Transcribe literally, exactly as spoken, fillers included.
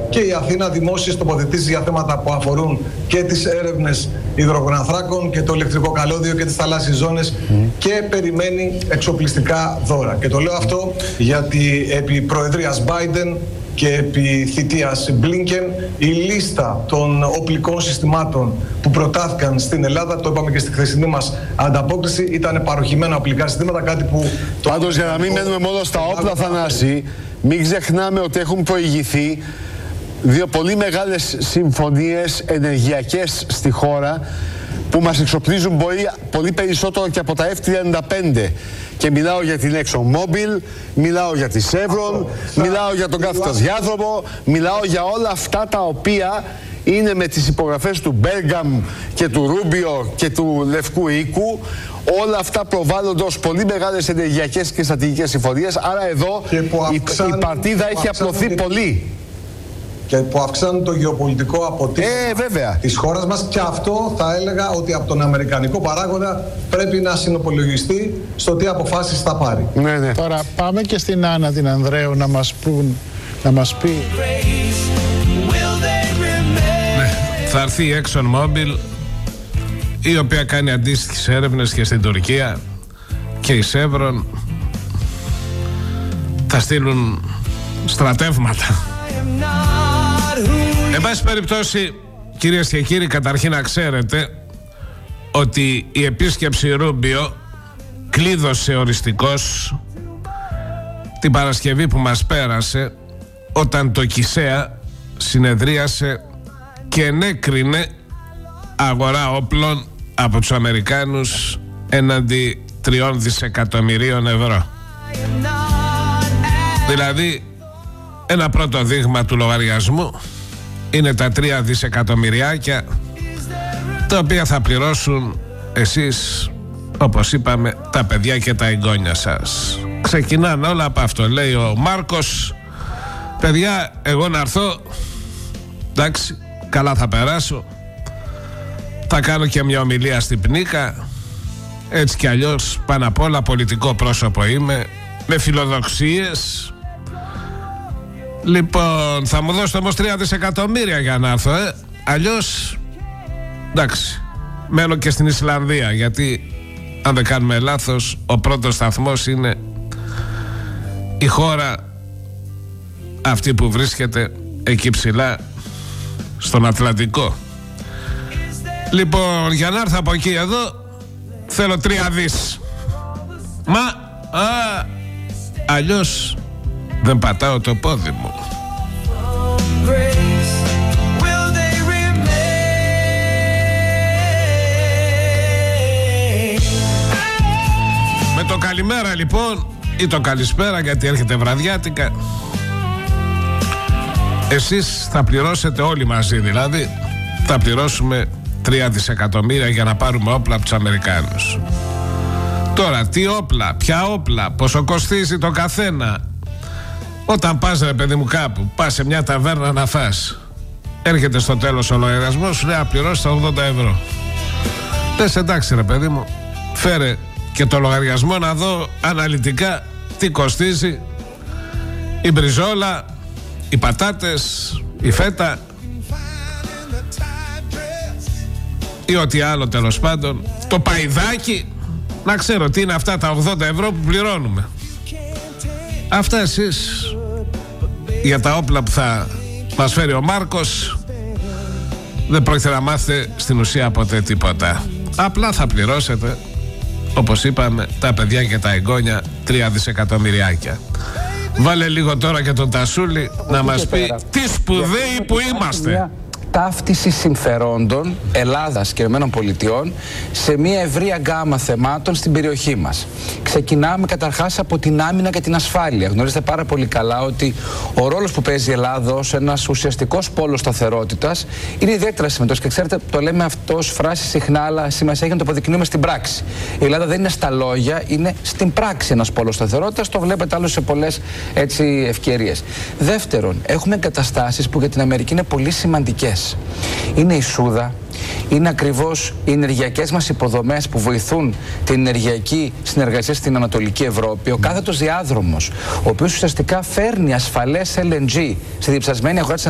και η Αθήνα δημόσιες τοποθετήσεις για θέματα που αφορούν και τις έρευνες υδρογοναθράκων και το ηλεκτρικό καλώδιο και τις θαλάσσιες ζώνες mm. και περιμένει εξοπλιστικά δώρα. Και το λέω αυτό γιατί επί προεδρίας Biden και επί θητείας Μπλίνκεν η λίστα των οπλικών συστημάτων που προτάθηκαν στην Ελλάδα, το είπαμε και στη χθεσινή μας ανταπόκριση, ήταν παροχημένα οπλικά συστήματα, κάτι που... Πάντως για να μην μένουμε μόνο στα όπλα, Θανάση, μην ξεχνάμε ότι έχουν προηγηθεί δύο πολύ μεγάλες συμφωνίες ενεργειακές στη χώρα που μας εξοπλίζουν πολύ, πολύ περισσότερο και από τα εφ τριάντα πέντε. Και μιλάω για την ExxonMobil, μιλάω για τη Chevron, μιλάω για τον κάθετο διάδρομο, μιλάω για όλα αυτά τα οποία είναι με τις υπογραφές του Μπέργκαμ και του Ρούμπιο και του Λευκού Οίκου. Όλα αυτά προβάλλονται ως πολύ μεγάλες ενεργειακές και στρατηγικές συμφωνίες. Άρα εδώ η, η παρτίδα έχει απλωθεί και... πολύ. Και που αυξάνουν το γεωπολιτικό αποτύπωμα ε, της χώρας μας, και αυτό θα έλεγα ότι από τον αμερικανικό παράγοντα πρέπει να συνυπολογιστεί στο τι αποφάσεις θα πάρει. Ναι, ναι. Τώρα πάμε και στην Άννα την Ανδρέου να μας, πούν, να μας πει. Ναι, θα έρθει η ExxonMobil, η οποία κάνει αντίστοιχες έρευνες και στην Τουρκία, και η Chevron θα στείλουν στρατεύματα. Εν πάση περιπτώσει, κυρίες και κύριοι, καταρχήν να ξέρετε ότι η επίσκεψη Ρούμπιο κλείδωσε οριστικώς την Παρασκευή που μας πέρασε, όταν το ΚΙΣΕΑ συνεδρίασε και ενέκρινε αγορά όπλων από τους Αμερικάνους έναντι τριών δισεκατομμυρίων ευρώ. Δηλαδή ένα πρώτο δείγμα του λογαριασμού είναι τα τρία δισεκατομμυριάκια, τα οποία θα πληρώσουν εσείς, όπως είπαμε, τα παιδιά και τα εγγόνια σας. Ξεκινάνε όλα από αυτό. Λέει ο Μάρκος, παιδιά, εγώ να έρθω, εντάξει, καλά θα περάσω, θα κάνω και μια ομιλία στην Πνίκα, έτσι κι αλλιώς πάνω απ' όλα πολιτικό πρόσωπο είμαι, με φιλοδοξίες. Λοιπόν, θα μου δώσετε όμως τρία δισεκατομμύρια για να έρθω, ε. Αλλιώς, εντάξει, μένω και στην Ισλανδία, γιατί αν δεν κάνουμε λάθος, ο πρώτος σταθμός είναι η χώρα αυτή που βρίσκεται εκεί ψηλά στον Ατλαντικό. Λοιπόν, για να έρθω από εκεί εδώ θέλω τρία δις. Μα, α, αλλιώς δεν πατάω το πόδι μου. Με το καλημέρα λοιπόν, ή το καλησπέρα, γιατί έρχεται βραδιάτικα, εσείς θα πληρώσετε όλοι μαζί, δηλαδή θα πληρώσουμε τρία δισεκατομμύρια για να πάρουμε όπλα από τους Αμερικάνους. Τώρα, τι όπλα, ποια όπλα, πόσο κοστίζει το καθένα? Όταν πας, ρε παιδί μου, κάπου, πας σε μια ταβέρνα να φας, έρχεται στο τέλος ο λογαριασμός, σου λέει να πληρώσεις τα ογδόντα ευρώ. Λες, εντάξει ρε παιδί μου, φέρε και το λογαριασμό να δω αναλυτικά τι κοστίζει η μπριζόλα, οι πατάτες, η φέτα ή ό,τι άλλο τέλος πάντων, το παϊδάκι, να ξέρω τι είναι αυτά τα ογδόντα ευρώ που πληρώνουμε. Αυτά εσείς για τα όπλα που θα μας φέρει ο Μάρκος δεν πρόκειται να μάθετε στην ουσία ποτέ τίποτα. Απλά θα πληρώσετε, όπως είπαμε, τα παιδιά και τα εγγόνια τρία δισεκατομμυριάκια. Βάλε λίγο τώρα και τον Τασούλη να μας πει τι σπουδαίοι που είμαστε. Ταύτιση συμφερόντων Ελλάδας και ΗΠΑ σε μια ευρεία γκάμα θεμάτων στην περιοχή μας. Ξεκινάμε καταρχάς από την άμυνα και την ασφάλεια. Γνωρίζετε πάρα πολύ καλά ότι ο ρόλος που παίζει η Ελλάδα ως ένας ουσιαστικός πόλος σταθερότητας είναι ιδιαίτερα σημαντικός, και ξέρετε, το λέμε αυτό ως φράση συχνά, αλλά σημασία έχει να το αποδεικνύουμε στην πράξη. Η Ελλάδα δεν είναι στα λόγια, είναι στην πράξη ένας πόλος σταθερότητας. Το βλέπετε άλλο σε πολλές έτσι ευκαιρίες. Δεύτερον, έχουμε εγκαταστάσεις που για την Αμερική είναι πολύ σημαντικές. Είναι η Σούδα, είναι ακριβώς οι ενεργειακές μας υποδομές που βοηθούν την ενεργειακή συνεργασία στην Ανατολική Ευρώπη, ο κάθετος διάδρομος, ο οποίος ουσιαστικά φέρνει ασφαλές ελ εν τζι στη διψασμένη αγορά της